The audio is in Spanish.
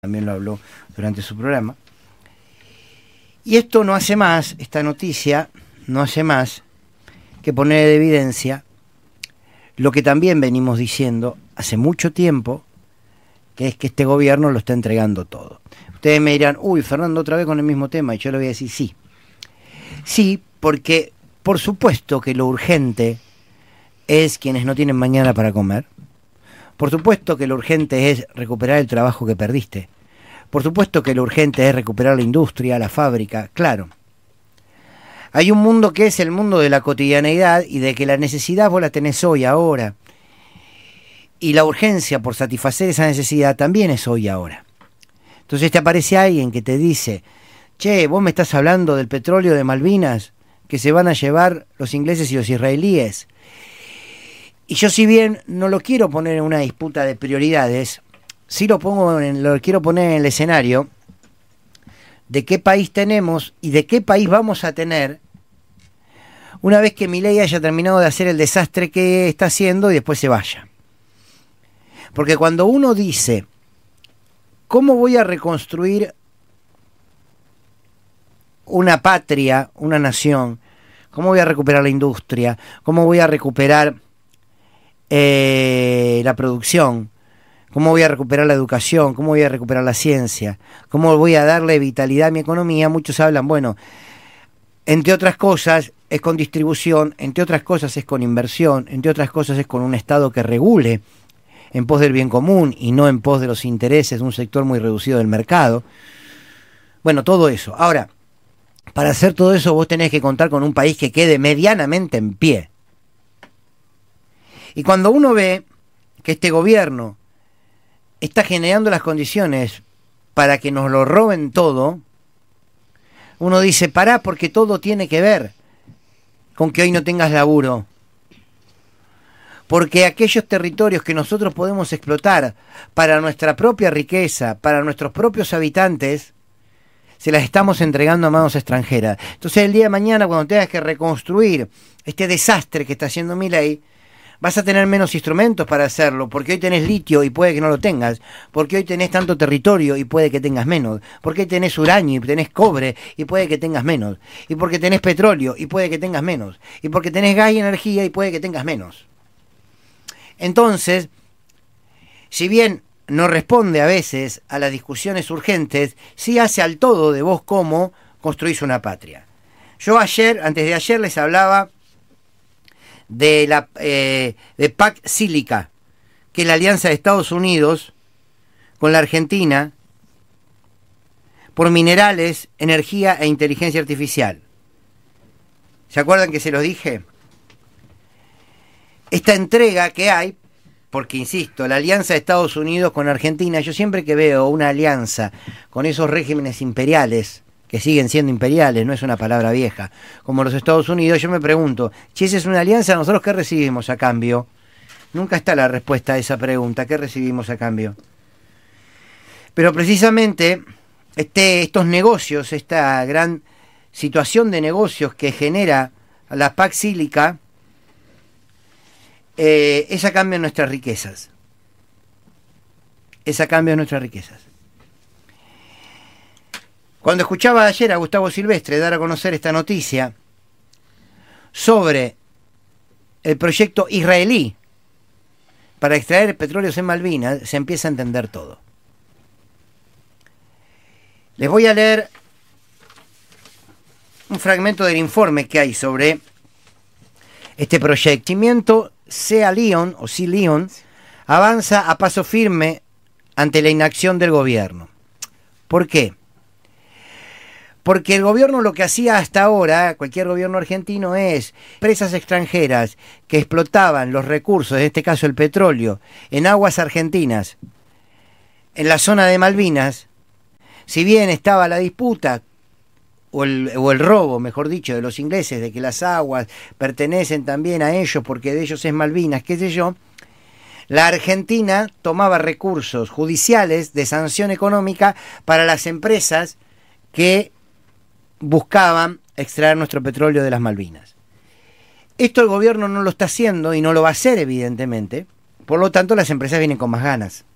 también lo habló durante su programa. Y esto no hace más, esta noticia no hace más que poner de evidencia lo que también venimos diciendo hace mucho tiempo, que es que este gobierno lo está entregando todo. Ustedes me dirán, uy, Fernando, otra vez con el mismo tema, y yo le voy a decir sí. Sí, porque por supuesto que lo urgente es quienes no tienen mañana para comer. Por supuesto que lo urgente es recuperar el trabajo que perdiste. Por supuesto que lo urgente es recuperar la industria, la fábrica, claro. Hay un mundo que es el mundo de la cotidianeidad y de que la necesidad vos la tenés hoy, ahora. Y la urgencia por satisfacer esa necesidad también es hoy, ahora. Entonces te aparece alguien que te dice, che, vos me estás hablando del petróleo de Malvinas que se van a llevar los ingleses y los israelíes. Y yo, si bien no lo quiero poner en una disputa de prioridades, sí lo quiero poner en el escenario de qué país tenemos y de qué país vamos a tener una vez que Milei haya terminado de hacer el desastre que está haciendo y después se vaya. Porque cuando uno dice, ¿cómo voy a reconstruir una patria, una nación? ¿Cómo voy a recuperar la industria? ¿Cómo voy a recuperar la producción? ¿Cómo voy a recuperar la educación? ¿Cómo voy a recuperar la ciencia? ¿Cómo voy a darle vitalidad a mi economía? Muchos hablan, bueno, entre otras cosas es con distribución, entre otras cosas es con inversión, entre otras cosas es con un Estado que regule en pos del bien común y no en pos de los intereses de un sector muy reducido del mercado. Bueno, todo eso. Ahora, para hacer todo eso vos tenés que contar con un país que quede medianamente en pie. Y cuando uno ve que este gobierno está generando las condiciones para que nos lo roben todo, uno dice, pará, porque todo tiene que ver con que hoy no tengas laburo. Porque aquellos territorios que nosotros podemos explotar para nuestra propia riqueza, para nuestros propios habitantes, se las estamos entregando a manos extranjeras. Entonces el día de mañana, cuando tengas que reconstruir este desastre que está haciendo Milei, vas a tener menos instrumentos para hacerlo, porque hoy tenés litio y puede que no lo tengas, porque hoy tenés tanto territorio y puede que tengas menos, porque hoy tenés uranio y tenés cobre y puede que tengas menos, y porque tenés petróleo y puede que tengas menos, y porque tenés gas y energía y puede que tengas menos. Entonces, si bien no responde a veces a las discusiones urgentes, sí hace al todo de vos cómo construís una patria. Yo antes de ayer les hablaba de PAC Sílica, que es la alianza de Estados Unidos con la Argentina por minerales, energía e inteligencia artificial. ¿Se acuerdan que se los dije? Esta entrega que hay, porque insisto, la alianza de Estados Unidos con Argentina, yo siempre que veo una alianza con esos regímenes imperiales, que siguen siendo imperiales, no es una palabra vieja, como los Estados Unidos, yo me pregunto, si esa es una alianza, ¿nosotros qué recibimos a cambio? Nunca está la respuesta a esa pregunta, ¿qué recibimos a cambio? Pero precisamente estos negocios, esta gran situación de negocios que genera la PAC Sílica, es a cambio de nuestras riquezas. Es a cambio de nuestras riquezas. Cuando escuchaba ayer a Gustavo Silvestre dar a conocer esta noticia sobre el proyecto israelí para extraer petróleos en Malvinas, se empieza a entender todo. Les voy a leer un fragmento del informe que hay sobre este proyecto. Sea León avanza a paso firme ante la inacción del gobierno. ¿Por qué? Porque el gobierno lo que hacía hasta ahora, cualquier gobierno argentino, es empresas extranjeras que explotaban los recursos, en este caso el petróleo, en aguas argentinas, en la zona de Malvinas. Si bien estaba la disputa o el robo, mejor dicho, de los ingleses, de que las aguas pertenecen también a ellos porque de ellos es Malvinas, qué sé yo, la Argentina tomaba recursos judiciales de sanción económica para las empresas que buscaban extraer nuestro petróleo de las Malvinas. Esto el gobierno no lo está haciendo y no lo va a hacer, evidentemente. Por lo tanto, las empresas vienen con más ganas.